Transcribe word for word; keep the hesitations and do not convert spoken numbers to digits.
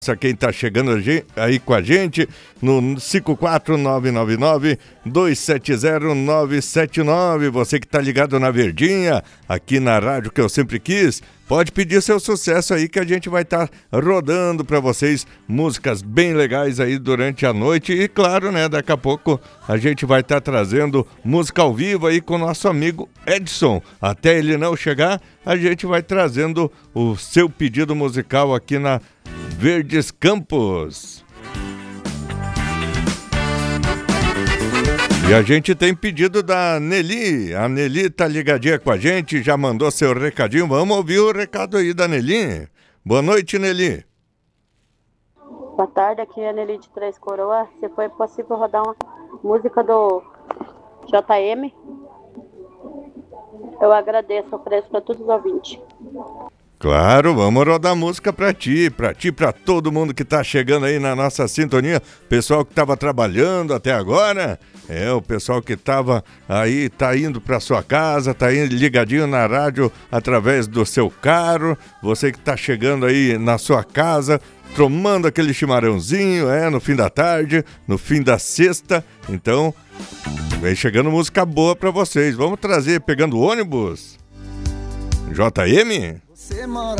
Quem está chegando aí com a gente no cinco quatro nove nove nove, dois sete zero, nove sete nove. Você que está ligado na Verdinha, aqui na rádio que eu sempre quis, pode pedir seu sucesso aí que a gente vai estar tá rodando para vocês músicas bem legais aí durante a noite. E claro, né, daqui a pouco a gente vai estar tá trazendo música ao vivo aí com o nosso amigo Edson. Até ele não chegar, a gente vai trazendo o seu pedido musical aqui na Verdes Campos. E a gente tem pedido da Nelly. A Nelly tá ligadinha com a gente, já mandou seu recadinho. Vamos ouvir o recado aí da Nelly. Boa noite, Nelly. Boa tarde, aqui é a Nelly de Três Coroas. Se foi possível rodar uma música do J M, eu agradeço, ofereço para todos os ouvintes. Claro, vamos rodar música pra ti, pra ti, pra todo mundo que tá chegando aí na nossa sintonia, pessoal que tava trabalhando até agora, é, o pessoal que tava aí, tá indo pra sua casa, tá indo ligadinho na rádio através do seu carro, você que tá chegando aí na sua casa, tomando aquele chimarrãozinho, é, no fim da tarde, no fim da sexta, então, vem chegando música boa pra vocês, vamos trazer, pegando ônibus, J M? Você mora